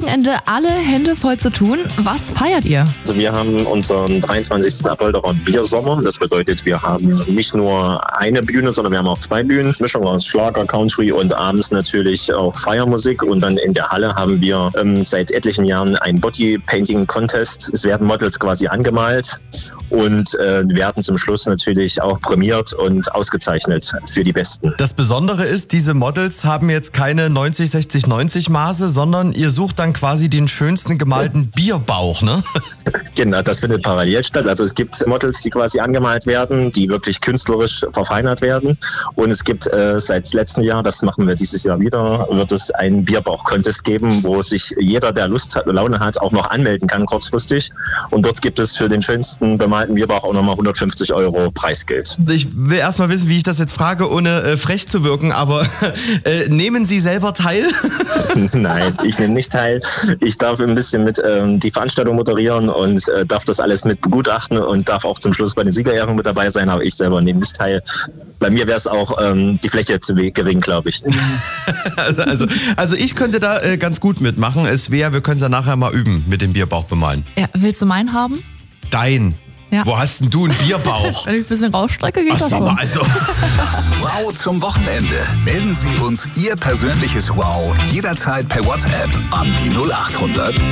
Wochenende alle Hände voll zu tun. Was feiert ihr? Also wir haben unseren 23. Apolderer Biersommer. Das bedeutet, wir haben nicht nur eine Bühne, sondern wir haben auch 2 Bühnen. Mischung aus Schlager, Country und abends natürlich auch Feiermusik. Und dann in der Halle haben wir seit etlichen Jahren einen Body-Painting-Contest. Es werden Models quasi angemalt und werden zum Schluss natürlich auch prämiert und ausgezeichnet für die Besten. Das Besondere ist, diese Models haben jetzt keine 90, 60, 90 Maße, sondern ihr sucht dann quasi den schönsten gemalten Bierbauch, ne? Genau, das findet parallel statt. Also es gibt Models, die quasi angemalt werden, die wirklich künstlerisch verfeinert werden. Und es gibt seit letztem Jahr, das machen wir dieses Jahr wieder, wird es einen Bierbauch-Contest geben, wo sich jeder, der Lust hat, Laune hat, auch noch anmelden kann kurzfristig. Und dort gibt es für den schönsten bemalten Bierbauch auch nochmal 150 € Preisgeld. Ich will erst mal wissen, wie ich das jetzt frage, ohne frech zu wirken, aber nehmen Sie selber teil? Nein, ich nehme nicht teil. Ich darf ein bisschen mit die Veranstaltung moderieren und darf das alles mit begutachten und darf auch zum Schluss bei den Siegerehrungen mit dabei sein, aber ich selber nehme nicht teil. Bei mir wäre es auch die Fläche zu gering, glaube ich. Also ich könnte da ganz gut mitmachen. Wir können es ja nachher mal üben mit dem Bierbauch bemalen. Ja, willst du meinen haben? Dein? Ja. Wo hast denn du einen Bierbauch? Wenn ich ein bisschen rausstrecke, geht das schon. Also. Das Wow zum Wochenende. Melden Sie uns Ihr persönliches Wow jederzeit per WhatsApp an die 0800